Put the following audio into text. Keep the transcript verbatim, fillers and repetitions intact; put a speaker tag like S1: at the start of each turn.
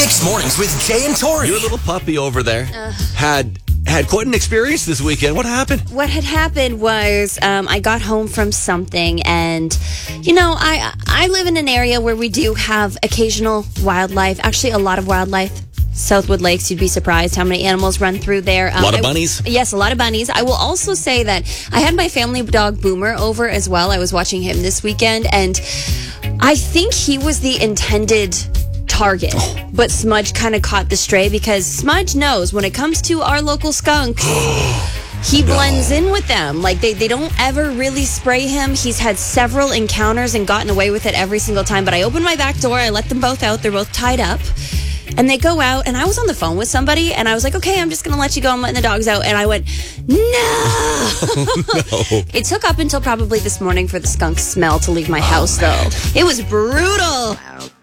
S1: Mixed Mornings with Jay and Tori.
S2: Your little puppy over there uh, had had quite an experience this weekend. What happened?
S3: What had happened was um, I got home from something, and you know, I I live in an area where we do have occasional wildlife. Actually, a lot of wildlife. Southwood Lakes, you'd be surprised how many animals run through there. Um,
S2: a lot of
S3: I,
S2: bunnies?
S3: Yes, a lot of bunnies. I will also say that I had my family dog Boomer over as well. I was watching him this weekend, and I think he was the intended target. Oh. But Smudge kind of caught the stray because Smudge knows when it comes to our local skunks, he blends no. in with them. Like, they, they don't ever really spray him. He's had several encounters and gotten away with it every single time. But I opened my back door. I let them both out. They're both tied up. And they go out, and I was on the phone with somebody, and I was like, okay, I'm just going to let you go. I'm letting the dogs out. And I went, no.
S2: Oh, no.
S3: It took up until probably this morning for the skunk smell to leave my house, oh, though. It was brutal.